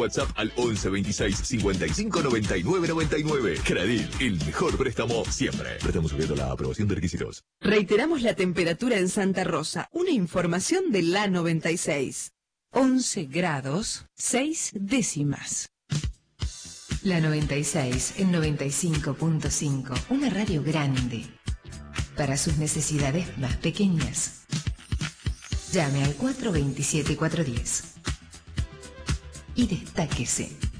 WhatsApp al 11 26 55 99 99. Cradil, el mejor préstamo siempre. Préstamo sujeto a la aprobación de requisitos. Reiteramos la temperatura en Santa Rosa. Una información de la 96. 11 grados, 6 décimas. La 96 en 95.5. Una radio grande. Para sus necesidades más pequeñas. Llame al 427-410. Y destáquese.